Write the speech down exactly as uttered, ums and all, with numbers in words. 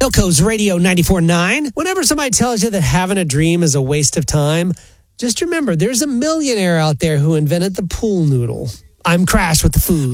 Hilco's Radio ninety-four point nine. Whenever somebody tells you that having a dream is a waste of time, just remember there's a millionaire out there who invented the pool noodle. I'm Crash with the food.